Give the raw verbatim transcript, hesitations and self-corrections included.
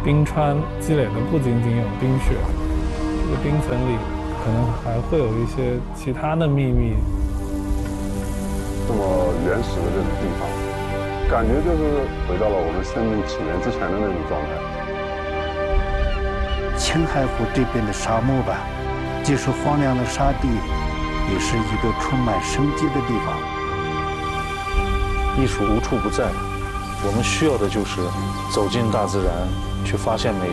冰川积累的不仅仅有冰雪，这个冰层里可能还会有一些其他的秘密。 这么原始的这种地方，感觉就是回到了我们生命起源之前的那种状态。 青海湖这边的沙漠吧，既是荒凉的沙地，也是一个充满生机的地方。 艺术无处不在，我们需要的就是走进大自然，去发现美。